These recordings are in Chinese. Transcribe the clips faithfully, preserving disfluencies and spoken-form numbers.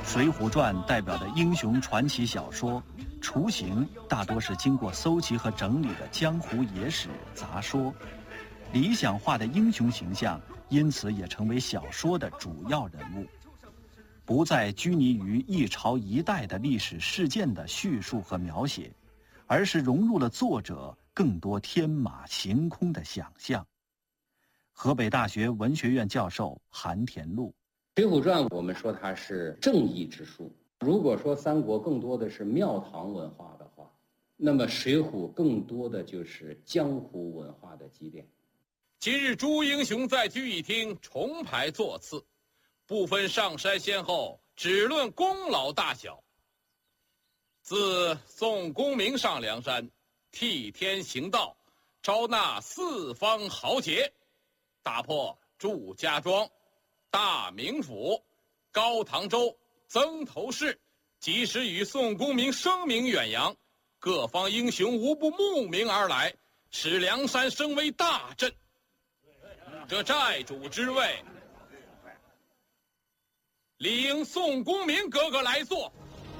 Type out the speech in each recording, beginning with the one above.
水浒传》代表的英雄传奇小说，雏形大多是经过搜集和整理的江湖野史杂说，理想化的英雄形象因此也成为小说的主要人物，不再拘泥于一朝一代的历史事件的叙述和描写，而是融入了作者更多天马行空的想象。河北大学文学院教授韩田禄， 《水浒传》我们说它是正义之书，如果说三国更多的是庙堂文化的话，那么水浒更多的就是江湖文化的积淀。 今日诸英雄在聚义厅重排座次，不分上山先后，只论功劳大小。自宋公明上梁山，替天行道，招纳四方豪杰，打破祝家庄、大名府、高唐州、曾头市，及时与宋公明声名远扬，各方英雄无不慕名而来，使梁山升为大镇。这寨主之位，理应宋公明哥哥来做。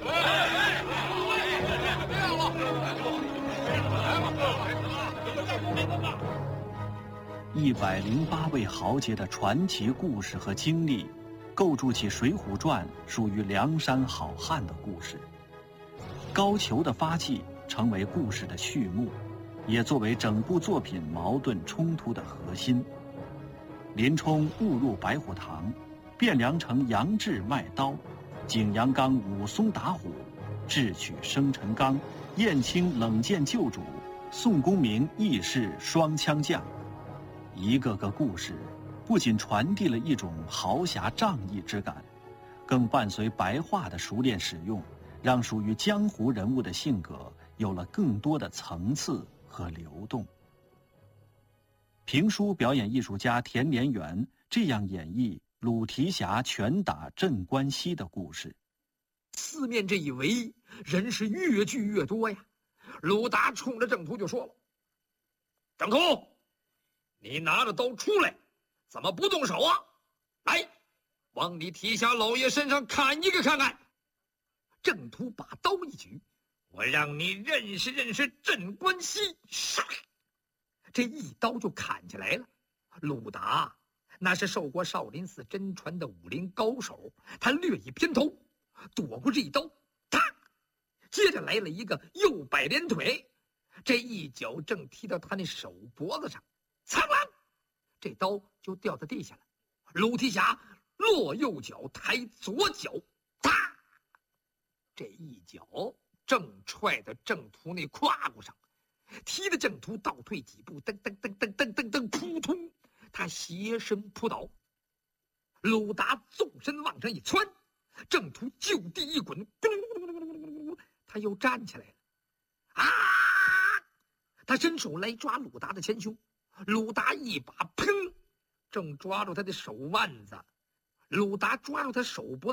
一百零八位豪杰的传奇故事和经历，构筑起《水浒传》属于梁山好汉的故事。高俅的发迹成为故事的序幕，也作为整部作品矛盾冲突的核心。林冲误入白虎堂，汴梁城杨志卖刀，景阳冈武松打虎，智取生辰纲，燕青冷箭救主，宋公明义士双枪将。一个个故事不仅传递了一种豪侠仗义之感，更伴随白话的熟练使用，让属于江湖人物的性格有了更多的层次和流动。评书表演艺术家田连元这样演绎鲁提辖拳打镇关西的故事： 四面这一围，人是越聚越多呀。鲁达冲着郑屠就说了：“郑屠，你拿着刀出来，怎么不动手啊？来，往你提辖老爷身上砍一个看看。”郑屠把刀一举：“我让你认识认识镇关西。”唰，这一刀就砍下来了。鲁达那是受过少林寺真传的武林高手，他略一偏头，躲过这一刀，啪，接着来了一个右摆连腿，这一脚正踢到他那手脖子上，苍啷，这刀就掉在地下了。鲁提辖落右脚，抬左脚，啪，这一脚正踹到郑屠那胯骨上，踢得郑屠倒退几步，噔噔噔噔噔噔噔，扑通，他斜身扑倒。鲁达纵身往上一窜，郑屠就地一滚，他又站起来了。啊！他伸手来抓鲁达的前胸，鲁达一把砰，正抓住他的手腕子。鲁达抓住他手脖